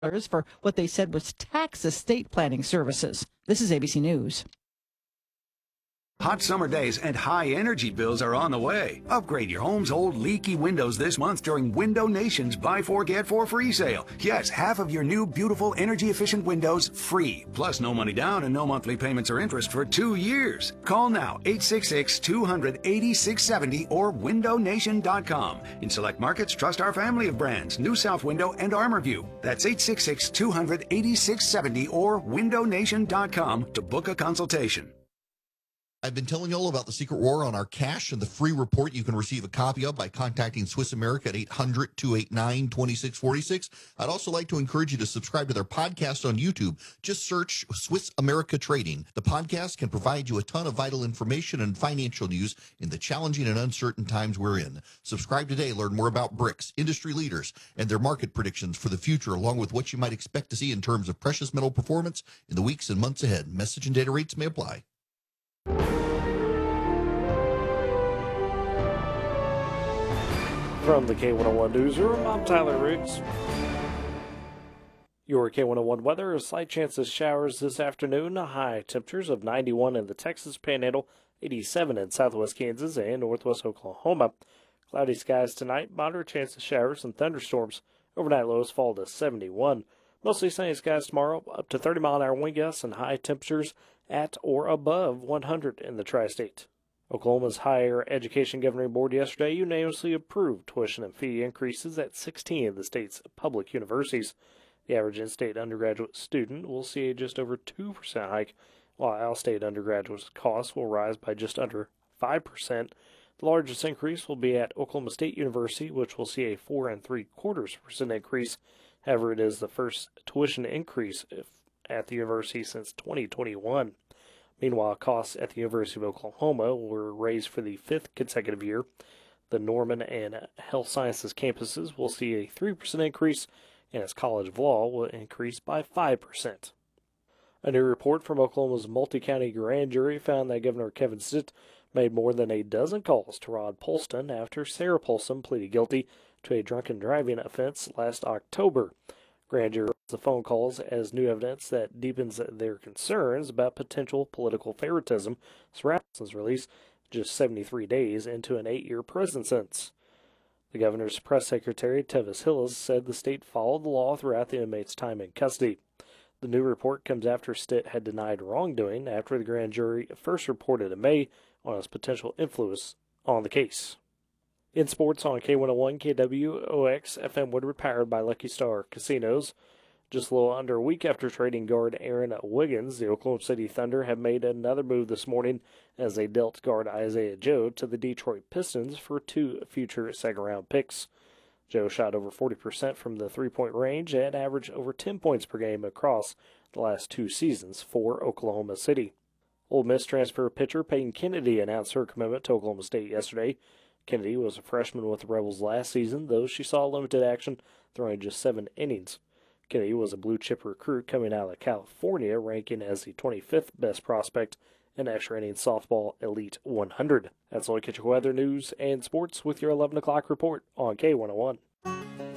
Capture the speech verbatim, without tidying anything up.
for what they said was tax estate planning services. This is A B C News. Hot summer days and high energy bills are on the way. Upgrade your home's old leaky windows this month during Window Nation's Buy Four Get Four free sale. Yes, half of your new beautiful energy efficient windows free. Plus no money down and no monthly payments or interest for two years. Call now eight six six, two hundred, eighty-six seventy or window nation dot com. In select markets, trust our family of brands, New South Window and ArmorView. That's eight six six, two hundred, eighty-six seventy or window nation dot com to book a consultation. I've been telling you all about the secret war on our cash and the free report you can receive a copy of by contacting Swiss America at eight hundred, two eight nine, two six four six. I'd also like to encourage you to subscribe to their podcast on YouTube. Just search Swiss America Trading. The podcast can provide you a ton of vital information and financial news in the challenging and uncertain times we're in. Subscribe today. Learn more about BRICS, industry leaders, and their market predictions for the future, along with what you might expect to see in terms of precious metal performance in the weeks and months ahead. Message and data rates may apply. From the K one oh one Newsroom, I'm Tyler Riggs. Your K one oh one weather, a slight chance of showers this afternoon. High temperatures of ninety-one in the Texas Panhandle, eighty-seven in southwest Kansas and northwest Oklahoma. Cloudy skies tonight, moderate chance of showers and thunderstorms. Overnight lows fall to seventy-one. Mostly sunny skies tomorrow, up to thirty mile an hour wind gusts and high temperatures at or above one hundred in the tri-state. Oklahoma's Higher Education Governing Board yesterday unanimously approved tuition and fee increases at sixteen of the state's public universities. The average in-state undergraduate student will see a just over two percent hike, while out-of-state undergraduate costs will rise by just under five percent. The largest increase will be at Oklahoma State University, which will see a four and three quarters percent increase. However, it is the first tuition increase at the university since twenty twenty-one. Meanwhile, costs at the University of Oklahoma were raised for the fifth consecutive year. The Norman and Health Sciences campuses will see a three percent increase, and its College of Law will increase by five percent. A new report from Oklahoma's multi-county grand jury found that Governor Kevin Stitt made more than a dozen calls to Rod Polston after Sarah Polston pleaded guilty to a drunken driving offense last October. Grand jury the phone calls as new evidence that deepens their concerns about potential political favoritism surrounding his release just seventy-three days into an eight-year prison sentence. The governor's press secretary, Tevis Hillis, said the state followed the law throughout the inmate's time in custody. The new report comes after Stitt had denied wrongdoing after the grand jury first reported in May on his potential influence on the case. In sports on K one oh one, K W O X F M Woodward, powered by Lucky Star Casinos. Just a little under a week after trading guard Aaron Wiggins, the Oklahoma City Thunder have made another move this morning as they dealt guard Isaiah Joe to the Detroit Pistons for two future second-round picks. Joe shot over forty percent from the three-point range and averaged over ten points per game across the last two seasons for Oklahoma City. Ole Miss transfer pitcher Peyton Kennedy announced her commitment to Oklahoma State yesterday. Kennedy was a freshman with the Rebels last season, though she saw limited action, throwing just seven innings. Kennedy was a blue-chip recruit coming out of California, ranking as the twenty-fifth best prospect in extra inning softball Elite one hundred. That's all you get your weather, news, and sports with your eleven o'clock report on K one oh one.